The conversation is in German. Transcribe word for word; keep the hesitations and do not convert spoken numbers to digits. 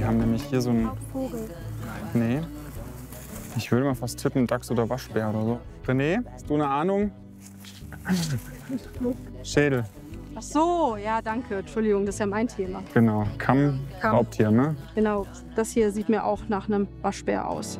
Die haben nämlich hier so ein... Vogel. Nee. Ich würde mal fast tippen, Dachs oder Waschbär oder so. René, hast du eine Ahnung? Schädel. Ach so, ja, danke. Entschuldigung, das ist ja mein Thema. Genau. Kamm, Kamm. Raubtier, ne? Genau, das hier sieht mir auch nach einem Waschbär aus.